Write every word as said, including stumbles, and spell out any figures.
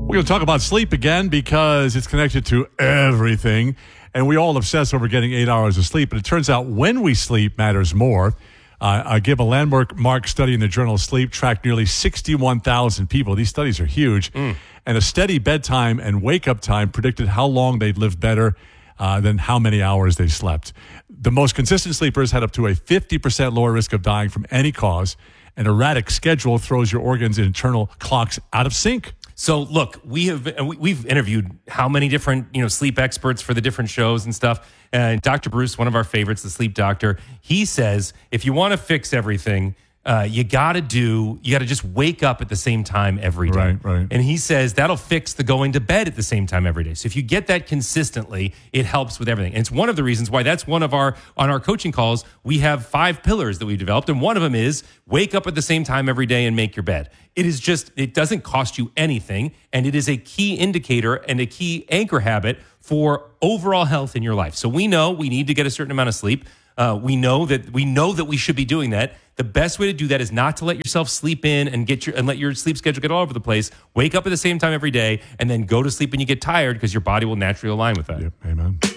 We're going to talk about sleep again because it's connected to everything. And we all obsess over getting eight hours of sleep. But it turns out when we sleep matters more. Uh, I give a landmark mark study in the Journal of Sleep, tracked nearly sixty-one thousand people. These studies are huge. Mm. And a steady bedtime and wake-up time predicted how long they'd live better uh, than how many hours they slept. The most consistent sleepers had up to a fifty percent lower risk of dying from any cause. An erratic schedule throws your organs and internal clocks out of sync. So look, we have we've interviewed how many different you know sleep experts for the different shows and stuff. And Doctor Bruce, one of our favorites, the sleep doctor, he says if you want to fix everything, uh, you got to do you got to just wake up at the same time every day. Right, right. And he says that'll fix the going to bed at the same time every day. So if you get that consistently, it helps with everything. And it's one of the reasons why that's one of our on our coaching calls we have five pillars that we developed, and one of them is wake up at the same time every day and make your bed. It is just, it doesn't cost you anything, and it is a key indicator and a key anchor habit for overall health in your life. So we know we need to get a certain amount of sleep. Uh, we know that we know that we should be doing that. The best way to do that is not to let yourself sleep in and get your and let your sleep schedule get all over the place. Wake up at the same time every day, and then go to sleep when you get tired because your body will naturally align with that. Yep, amen.